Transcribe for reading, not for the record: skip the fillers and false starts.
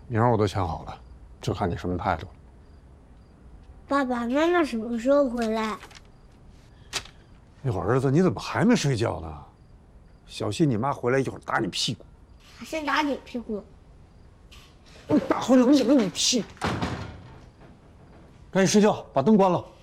名儿我都想好了，就看你什么态度。 爸爸妈妈什么时候回来？ 那会儿儿子你怎么还没睡觉呢？小心你妈回来一会儿打你屁股。 还是打你屁股？ 我打回来我想让你屁！赶紧睡觉，把灯关了。